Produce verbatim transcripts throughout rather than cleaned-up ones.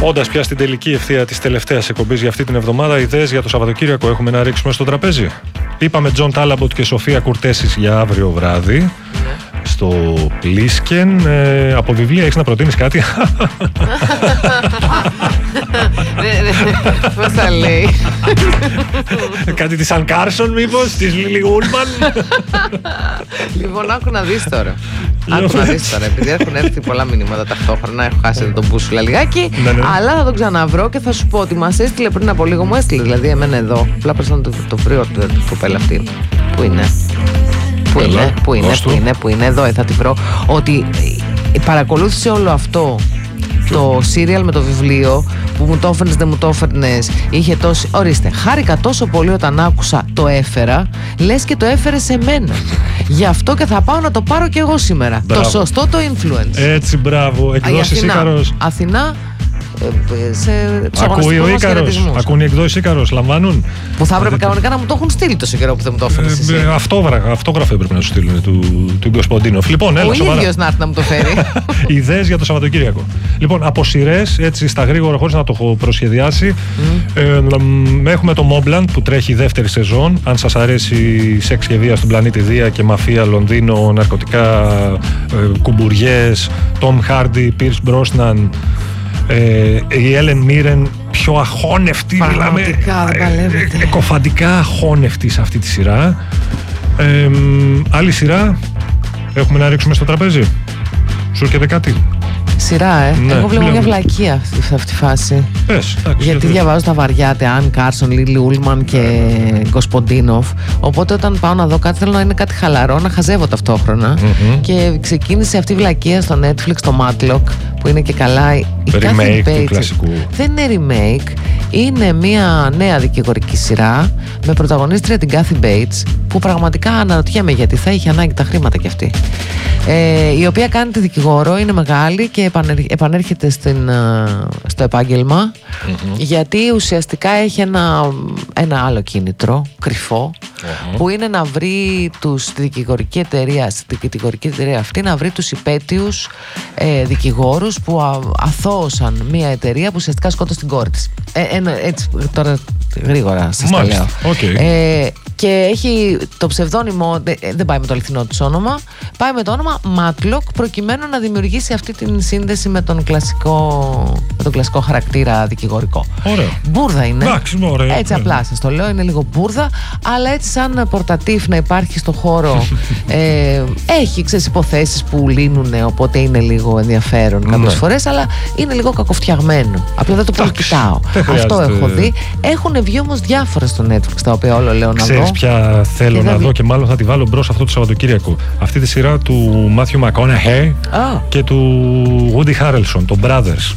Ερχόντας πια στην τελική ευθεία της τελευταίας εκπομπής για αυτή την εβδομάδα, ιδέες για το Σαββατοκύριακο έχουμε να ρίξουμε στο τραπέζι. Είπαμε Τζον Τάλαμποτ και Σοφία Κουρτέσης για αύριο βράδυ στο Πλίσκεν. Ε, από βιβλία έχεις να προτείνεις κάτι? Πώς θα λέει? Κάτι της Αν Κάρσον μήπως, της Λίλι Ούλμαν? Λοιπόν, άκου να δεις τώρα. Άκου να δεις τώρα, επειδή έχουν έρθει πολλά μηνύματα ταυτόχρονα, έχω χάσει τον μπούσουλα λιγάκι, ναι, ναι. αλλά θα τον ξαναβρω και θα σου πω ότι μας έστειλε πριν από λίγο, μου έστειλε δηλαδή εμένα εδώ, απλά πρέπει να το, το βρει την κοπέλα αυτή. Πού είναι? Πού είναι, πού είναι, πού είναι, πού είναι, εδώ θα τη βρω. Ότι παρακολούθησε όλο αυτό το σύριαλ με το βιβλίο που μου το έφερνες, δεν μου το έφερνες, είχε τόσο. Ορίστε, χάρηκα τόσο πολύ όταν άκουσα το έφερα, λες και το έφερε σε μένα. Γι' αυτό και θα πάω να το πάρω κι εγώ σήμερα. Μπράβο. Το σωστό το influence. Έτσι, μπράβο. Εκδόσεις Ίκαρος. Αθηνά. Σε ακούει ο Ίκαρος, ακούν οι εκδόσεις Ίκαρος, λαμβάνουν. Που θα έπρεπε κανονικά να μου το έχουν στείλει τόσο καιρό που δεν μου το έφερες εσύ. ε, Αυτόγραφο έπρεπε να σου στείλουν του, του Γκοσποντίνοφ. Λοιπόν, έλα, ο ίδιος να έρθει να μου το φέρει. Ιδέες για το Σαββατοκύριακο. Λοιπόν, από σειρές, έτσι στα γρήγορα, χωρίς να το έχω προσχεδιάσει. Mm. Ε, έχουμε το Mobland που τρέχει η δεύτερη σεζόν. Αν σας αρέσει σεξ και βία στον πλανήτη Δία και μαφία, Λονδίνο, ναρκωτικά, ε, κουμπουριές, Tom Hardy, Pierce Brosnan. Ε, η Έλεν Μίρεν πιο αχώνευτη, μιλάμε, ε, εκοφαντικά αχώνευτη σε αυτή τη σειρά. ε, Άλλη σειρά έχουμε να ρίξουμε στο τραπέζι? Σου έρχεται κάτι? Σειρά, ε. Ναι, εγώ βλέπω μια βλακεία αυτή, σε αυτή τη φάση. Πες, εντάξει, γιατί διαβάζω τα βαριάτε, Αν Κάρσον, Λίλι Ούλμαν και Γκοσποντίνοφ. Οπότε όταν πάω να δω κάτι, θέλω να είναι κάτι χαλαρό, να χαζεύω ταυτόχρονα. Mm-hmm. Και ξεκίνησε αυτή η βλακεία στο Netflix, το Matlock, που είναι και καλά. Η remake του κλασικού. Δεν είναι remake. Είναι μια νέα δικηγορική σειρά με πρωταγωνίστρια την Kathy Bates, που πραγματικά αναρωτιέμαι γιατί θα είχε ανάγκη τα χρήματα κι αυτή. Ε, η οποία κάνει τη δικηγόρο, είναι μεγάλη και επανέρχεται στην, στο επάγγελμα, mm-hmm. γιατί ουσιαστικά έχει ένα, ένα άλλο κίνητρο, κρυφό, mm-hmm. που είναι να βρει τους, στη δικηγορική εταιρεία, στη δικηγορική εταιρεία αυτή, να βρει τους υπέτειους ε, δικηγόρους που α, αθώωσαν μια εταιρεία που ουσιαστικά σκότωσε την κόρη της. Ε, ε, έτσι τώρα γρήγορα σας τα λέω. Okay. Ε, και έχει το ψευδόνυμο, δεν πάει με το αληθινό της όνομα, πάει με το όνομα Matlock, προκειμένου να δημιουργήσει αυτή την σύνδεση με τον κλασικό, με τον κλασικό χαρακτήρα δικηγορικό. Ωραίο. Μπούρδα είναι. Εντάξει, ωραία. Έτσι απλά σας το λέω, είναι λίγο μπούρδα, αλλά έτσι σαν πορτατίφ να υπάρχει στο χώρο. ε, έχει, ξέρεις, υποθέσεις που λύνουν, οπότε είναι λίγο ενδιαφέρον κάποιες ναι. φορές, αλλά είναι λίγο κακοφτιαγμένο. Απλά δεν το πολύ κοιτάω. Αυτό έχω δει. Έχουν βγει όμως διάφορα στο Netflix, τα οποία όλο λέω να δω. Ξέρεις ποια θέλω να δω και μάλλον θα τη βάλω μπρος αυτό το Σαββατοκύριακο? Αυτή τη σειρά του Μάθιου Μακόναχεϊ oh. και του Woody Harrelson, το Brothers.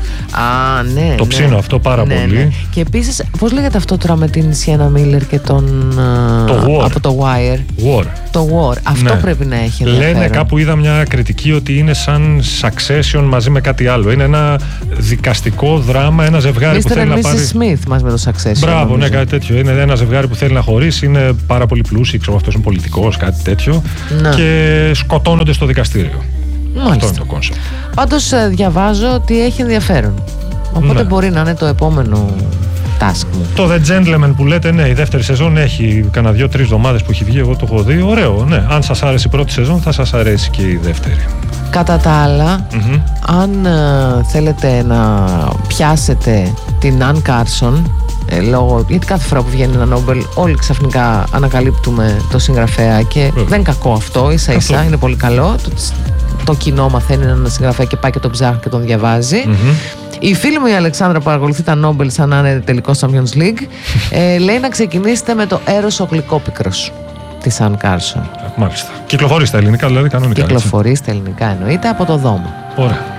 Α, ναι. Το ναι. ψήνω αυτό πάρα ναι, πολύ. Ναι. Και επίσης, πώς λέγεται αυτό τώρα με την Sienna Miller και τον. Το War. Από το Wire. War. Το War. Αυτό ναι. πρέπει να έχει ενδιαφέρον. Λένε, κάπου είδα μια κριτική ότι είναι σαν Succession μαζί με κάτι άλλο. Είναι ένα δικαστικό δράμα, ένα ζευγάρι Mister που θέλει and να πάρει. μίσης Smith μαζί με το Succession. Μπράβο, νομίζω. Ναι, κάτι τέτοιο. Είναι ένα ζευγάρι που θέλει να χωρίσει, είναι πάρα πολύ πλούσιοι, ξέρω αυτό είναι πολιτικός, κάτι τέτοιο. Ναι. Και σκοτώνονται στο δικαστήριο. Μάλιστα. Αυτό είναι το κόνσεπτ. Πάντως διαβάζω ότι έχει ενδιαφέρον. Οπότε ναι. μπορεί να είναι το επόμενο task μου. Το The Gentleman που λέτε, ναι, η δεύτερη σεζόν έχει κανένα δύο-τρεις εβδομάδες που έχει βγει. Εγώ το έχω δει. Ωραίο, ναι. Αν σας άρεσε η πρώτη σεζόν, θα σας αρέσει και η δεύτερη. Κατά τα άλλα, mm-hmm. αν ε, θέλετε να πιάσετε την Αν Κάρσον, ε, λόγω, γιατί κάθε φορά που βγαίνει ένα Νόμπελ, όλοι ξαφνικά ανακαλύπτουμε το συγγραφέα και mm. δεν είναι κακό αυτό, ίσα ίσα, είναι πολύ καλό. Το, το κοινό μαθαίνει έναν συγγραφέα και πάει και τον ψάχνει και τον διαβάζει. Mm-hmm. Η φίλη μου η Αλεξάνδρα που παρακολουθεί τα Νόμπελ σαν να είναι τελικό Champions League ε, λέει να ξεκινήσετε με το Έρος ο Γλυκόπικρος της Αν Κάρσον. Μάλιστα. Κυκλοφορεί στα ελληνικά δηλαδή κανονικά. Κυκλοφορεί στα ελληνικά εννοείται από το Δώμα. Ωραία.